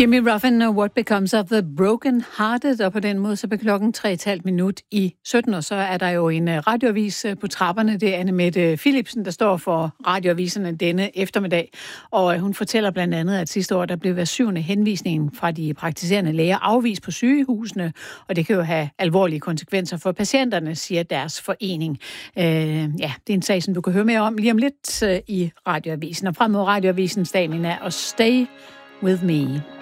Jimmy Ruffin og What Becomes of the Broken Hearted, og på den måde så bliver klokken 3:03, og så er der jo en radioavis på trapperne. Det er Anne-Mette Philipsen, der står for radioaviserne denne eftermiddag, og hun fortæller blandt andet, at sidste år der blev hver 7. henvisning fra de praktiserende læger afvist på sygehusene, og det kan jo have alvorlige konsekvenser for patienterne, siger deres forening. Det er en sag, som du kan høre mere om lige om lidt i radioavisen, og frem mod radioavisens dag, og Stay With Me.